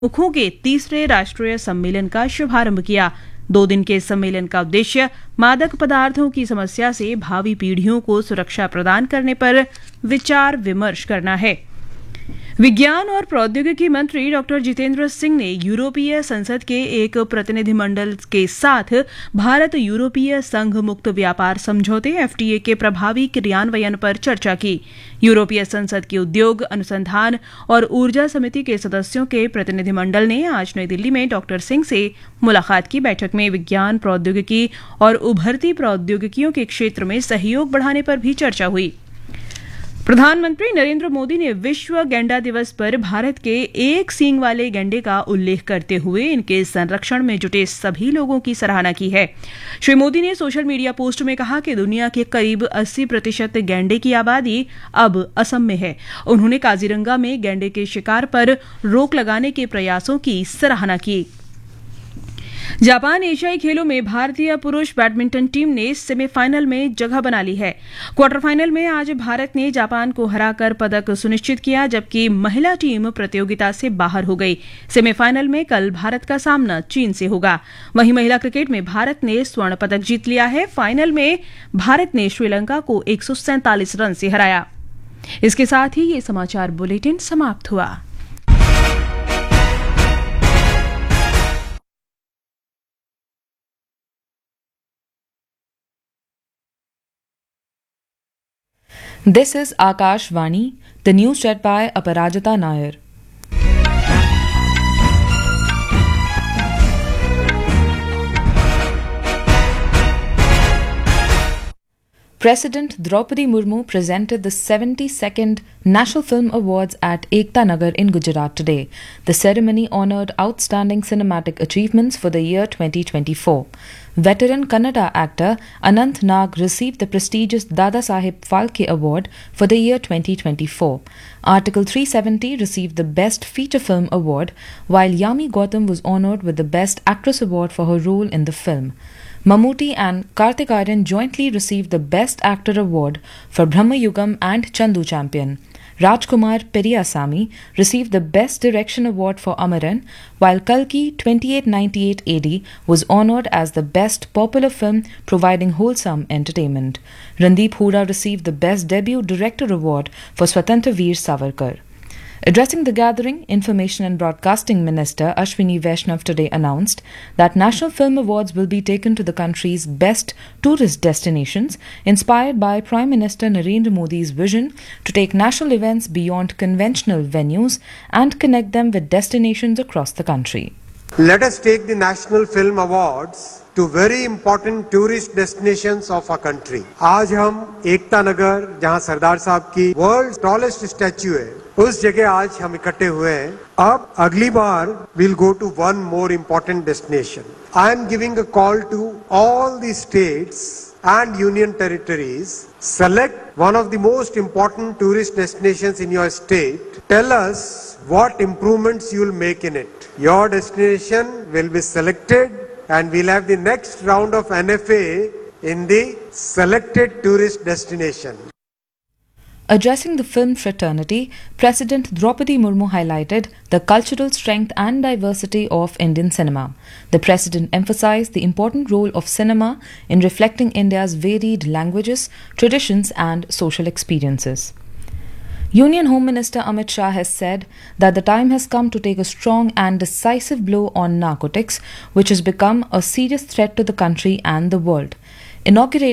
मुखों के तीसरे राष्ट्रीय सम्मेलन का शुभारंभ किया। 2 दिन के सम्मेलन का उद्देश्य मादक पदार्थों की समस्या से भावी पीढ़ियों को सुरक्षा प्रदान करने पर विचार विमर्श करना है। विज्ञान और प्रौद्योगिकी मंत्री डॉ जितेंद्र सिंह ने यूरोपीय संसद के एक प्रतिनिधिमंडल के साथ भारत यूरोपीय संघ मुक्त व्यापार समझौते FTA के प्रभावी क्रियान्वयन पर चर्चा की। यूरोपीय संसद की उद्योग, अनुसंधान और ऊर्जा समिति के सदस्यों के प्रतिनिधिमंडल ने आज नई दिल्ली में डॉ सिंह से मुलाकात की। बैठक में विज्ञान, प्रौद्योगिकी और उभरती प्रौद्योगिकियों के क्षेत्र में सहयोग बढ़ाने पर भी चर्चा हुई। प्रधानमंत्री नरेंद्र मोदी ने विश्व गैंडा दिवस पर भारत के एक सींग वाले गैंडे का उल्लेख करते हुए इनके संरक्षण में जुटे सभी लोगों की सराहना की है। श्री मोदी ने सोशल मीडिया पोस्ट में कहा कि दुनिया के करीब 80% गैंडे की आबादी अब असम में है। उन्होंने काजीरंगा में गैंडे के शिकार पर रोक लगाने के प्रयासों की सराहना की। जापान एशियाई खेलों में भारतीय पुरुष बैडमिंटन टीम ने सेमीफाइनल में जगह बना ली है। क्वार्टर फाइनल में आज भारत ने जापान को हराकर पदक सुनिश्चित किया, जबकि महिला टीम प्रतियोगिता से बाहर हो गई। सेमीफाइनल में कल भारत का सामना चीन से होगा। वहीं महिला क्रिकेट में भारत ने स्वर्ण पदक जीत लिया है। फाइनल में भारत ने श्रीलंका को 147 रन से हराया। इसके साथ ही ये समाचार बुलेटिन समाप्त हुआ। This is Akashvani, the news read by Aparajita Nair. President Draupadi Murmu presented the 72nd National Film Awards at Ekta Nagar in Gujarat today. The ceremony honoured outstanding cinematic achievements for the year 2024. Veteran Kannada actor Anant Nag received the prestigious Dada Saheb Phalke Award for the year 2024. Article 370 received the Best Feature Film Award, while Yami Gautam was honoured with the Best Actress Award for her role in the film. Mammootty and Karthik Aaryan jointly received the Best Actor Award for Brahma Yugam and Chandu Champion. Rajkumar Periyasamy received the Best Direction Award for Amaran, while Kalki 2898 AD was honoured as the Best Popular Film providing wholesome entertainment. Randeep Hooda received the Best Debut Director Award for Swatantra Veer Savarkar. Addressing the gathering, Information and Broadcasting Minister Ashwini Vaishnav today announced that National Film Awards will be taken to the country's best tourist destinations, inspired by Prime Minister Narendra Modi's vision to take national events beyond conventional venues and connect them with destinations across the country. Let us take the National Film Awards to very important tourist destinations of our country. आज हम एकता नगर, जहां सरदार साहब की world tallest statue है, उस जगह आज हम इकट्ठे हुए हैं। अब अगली बार we'll go to one more important destination. I am giving a call to all the states and union territories. Select one of the most important tourist destinations in your state. Tell us what improvements you will make in it. Your destination will be selected and we'll have the next round of NFA in the selected tourist destination. Addressing the film fraternity, President Draupadi Murmu highlighted the cultural strength and diversity of Indian cinema. The President emphasized the important role of cinema in reflecting India's varied languages, traditions and social experiences. Union Home Minister Amit Shah has said that the time has come to take a strong and decisive blow on narcotics, which has become a serious threat to the country and the world. Inaugurating